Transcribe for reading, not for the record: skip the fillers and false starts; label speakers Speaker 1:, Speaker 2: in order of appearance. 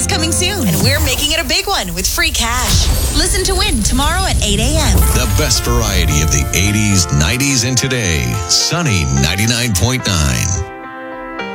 Speaker 1: is coming soon, and we're making it a big one with free cash. Listen to Win tomorrow at 8 a.m.
Speaker 2: The best variety of the 80s, 90s, and today. Sunny 99.9.